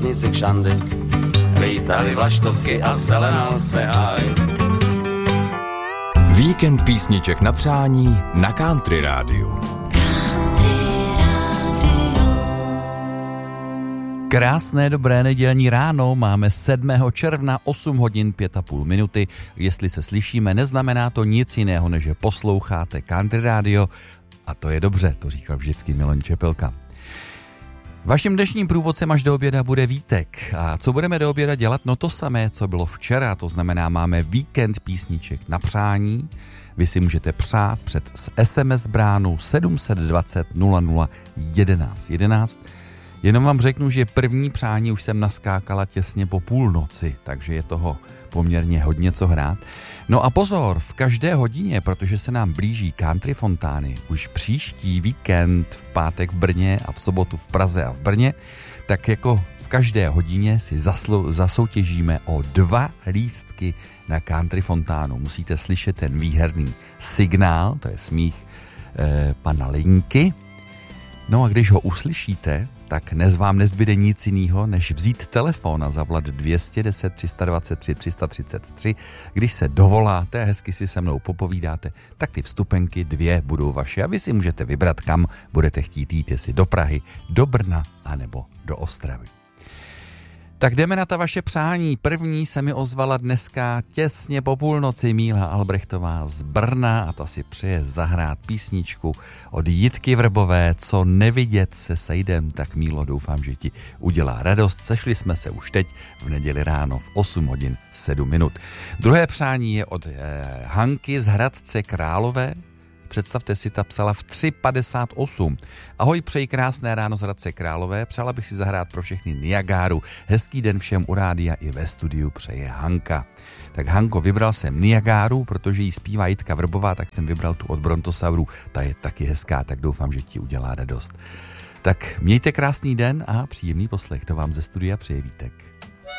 ostatní si kšandy. Lítali vlaštovky a zelenal se háj. Víkend písniček na přání na Country Rádiu. Krásné dobré nedělní ráno, máme 7. června, 8 hodin 5,5 minuty. Jestli se slyšíme, neznamená to nic jiného, než že posloucháte Country Radio a to je dobře, to říkal vždycky Milan Čepelka. Vaším dnešním průvodcem až do oběda bude Vítek. A co budeme do oběda dělat? No to samé, co bylo včera, to znamená, máme víkend písniček na přání. Vy si můžete přát před SMS bránou 720 00 11 11. Jenom vám řeknu, že první přání už jsem naskákala těsně po půlnoci, takže je toho poměrně hodně co hrát. No a pozor, v každé hodině, protože se nám blíží Country Fontány, už příští víkend v pátek v Brně a v sobotu v Praze a v Brně, tak jako v každé hodině si zasoutěžíme o 2 lístky na Country Fontánu. Musíte slyšet ten výherný signál, to je smích pana Linky. No a když ho uslyšíte, tak vám nezbyde nic jiného, než vzít telefon a zavolat 210 323 333. Když se dovoláte a hezky si se mnou popovídáte, tak ty vstupenky 2 budou vaše a vy si můžete vybrat, kam budete chtít jít, jestli do Prahy, do Brna anebo do Ostravy. Tak jdeme na ta vaše přání. První se mi ozvala dneska těsně po půlnoci Míla Albrechtová z Brna a ta si přeje zahrát písničku od Jitky Vrbové, Co nevidět se sejdem. Tak Mílo, doufám, že ti udělá radost. Sešli jsme se už teď v neděli ráno v 8 hodin 7 minut. Druhé přání je od Hanky z Hradce Králové. Představte si, ta psala v 3:58. Ahoj, přeji krásné ráno z Hradce Králové. Přála bych si zahrát pro všechny Niagáru. Hezký den všem u rádia i ve studiu přeje Hanka. Tak Hanko, vybral jsem Niagáru, protože jí zpívá Jitka Vrbová, tak jsem vybral tu od Brontosaurů. Ta je taky hezká, tak doufám, že ti udělá radost. Tak mějte krásný den a příjemný poslech. To vám ze studia přeje Vítek.